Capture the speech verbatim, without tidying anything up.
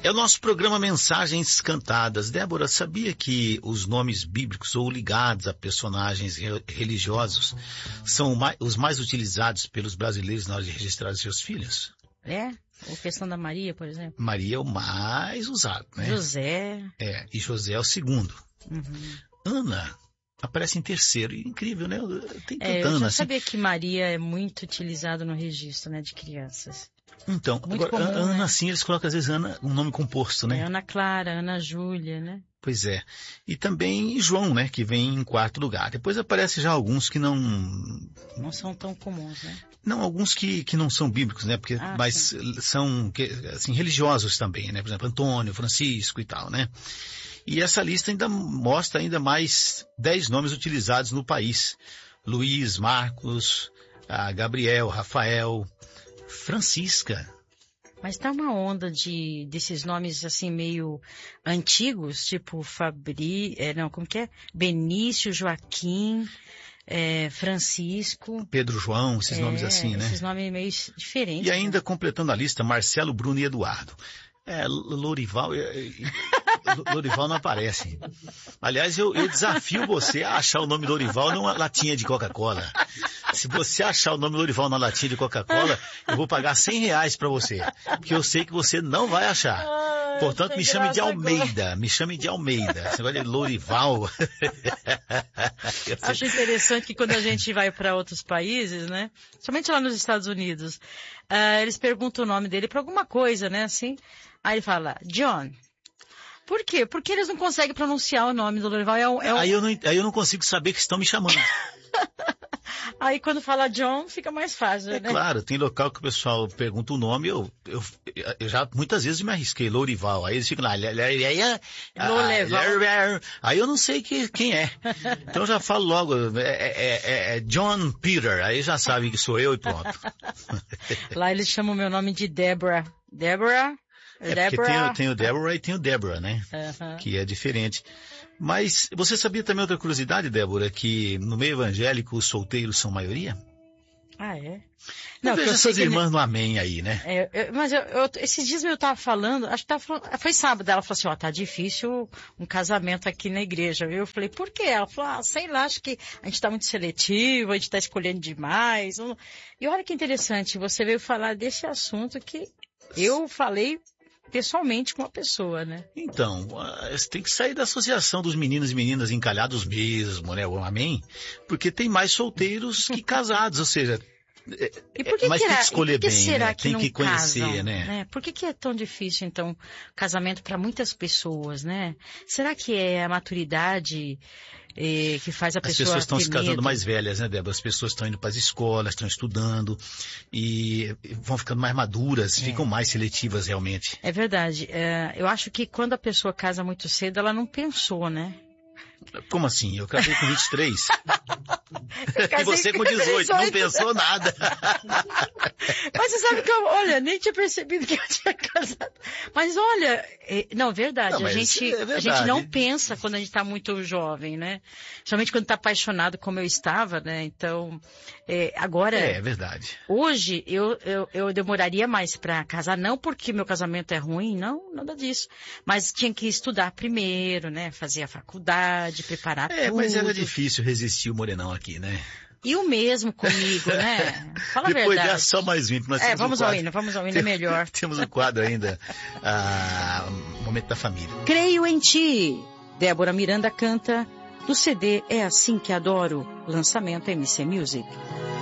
É o nosso programa Mensagens Cantadas. Débora, sabia que os nomes bíblicos ou ligados a personagens re- religiosos são mai- os mais utilizados pelos brasileiros na hora de registrar seus filhos? É? Ou questão da Maria, por exemplo? Maria é o mais usado, né? José. É, e José é o segundo. Uhum. Ana aparece em terceiro. Incrível, né? Tem tanta É, eu Ana já assim. sabia que Maria é muito utilizado no registro, né, de crianças. Então, Muito agora, comum, Ana, né? assim, eles colocam às vezes Ana, um nome composto, né? É Ana Clara, Ana Júlia, né? Pois é. E também João, né? Que vem em quarto lugar. Depois aparece já alguns que não... Não são tão comuns, né? Não, alguns que, que não são bíblicos, né? Porque, Ah, mas sim. são, que, assim, religiosos também, né? Por exemplo, Antônio, Francisco e tal, né? E essa lista ainda mostra ainda mais dez nomes utilizados no país. Luiz, Marcos, ah, Gabriel, Rafael, Francisca. Mas tá uma onda de desses nomes assim meio antigos, tipo Fabri, é, não, como que é? Benício, Joaquim, é, Francisco. Pedro João, esses é, nomes assim, né? Esses nomes meio diferentes. E ainda né? completando a lista, Marcelo, Bruno e Eduardo. É, Lorival, é, é, Lorival não aparece. Aliás, eu, eu desafio você a achar o nome Lorival numa latinha de Coca-Cola. Se você achar o nome Lorival na latinha de Coca-Cola, eu vou pagar cem reais pra você. Porque eu sei que você não vai achar. Ah, Portanto, me chame de Almeida. Agora. Me chame de Almeida. Esse negócio de Lorival. Acho interessante que quando a gente vai para outros países, né? Somente lá nos Estados Unidos, uh, eles perguntam o nome dele para alguma coisa, né? Assim, aí ele fala, John. Por quê? Porque eles não conseguem pronunciar o nome do Lorival. É um, é um... Aí, eu não, aí eu não consigo saber que estão me chamando. Aí quando fala John, fica mais fácil, é né? Claro, tem local que o pessoal pergunta o nome, eu, eu, eu já muitas vezes me arrisquei, Lorival, aí eles ficam lá, Lorival. Aí eu não sei que, quem é. Então eu já falo logo, é, é, é John Peter, aí já sabe que sou eu e pronto. Lá eles chamam o meu nome de Deborah. Deborah? É porque tem, tem o Deborah e tem o Deborah, né? Uh-huh. Que é diferente. Mas você sabia também outra curiosidade, Débora, que no meio evangélico os solteiros são maioria? Ah, é? Não, eu vejo eu essas irmãs ele... no amém aí, né? É, eu, mas eu, eu, esses dias eu tava falando, acho que tava falando, foi sábado, ela falou assim, ó, tá difícil um casamento aqui na igreja. Eu falei, por quê? Ela falou, ah, sei lá, acho que a gente tá muito seletivo, a gente tá escolhendo demais. E olha que interessante, você veio falar desse assunto que eu falei pessoalmente com a pessoa, né? Então, você tem que sair da associação dos meninos e meninas encalhados mesmo, né? O amém? Porque tem mais solteiros que casados, ou seja... E por que mas que tem era, que escolher que bem, será né? que Tem não que conhecer, casam, né? né? Por que que é tão difícil, então, casamento para muitas pessoas, né? Será que é a maturidade eh, que faz a As pessoa pessoas estão ter se casando medo? mais velhas, né, Débora? As pessoas estão indo para as escolas, estão estudando e vão ficando mais maduras, É. ficam mais seletivas realmente. É verdade. É, eu acho que quando a pessoa casa muito cedo, ela não pensou, né? Como assim? Eu casei com vinte e três. Eu E você com dezoito, não pensou nada. Mas você sabe que eu, olha, nem tinha percebido que eu tinha casado. Mas olha, é, não, verdade, Não, a, mas gente, é verdade. a gente não pensa quando a gente está muito jovem, né? Somente quando está apaixonado como eu estava, né? Então, é, agora... É, é verdade. Hoje, eu, eu, eu demoraria mais para casar, não porque meu casamento é ruim, não, nada disso. Mas tinha que estudar primeiro, né? Fazer a faculdade, preparar É, tudo. mas era difícil resistir o morenão aqui, né? E o mesmo comigo, né? Fala a Depois verdade. dessa só mais vinte. Nós É, temos vamos um ao quadro... hino, vamos ao hino, é melhor. Temos o um quadro ainda, ah, Momento da Família. Creio em ti. Débora Miranda canta, do C D É Assim Que Adoro, lançamento M C Music.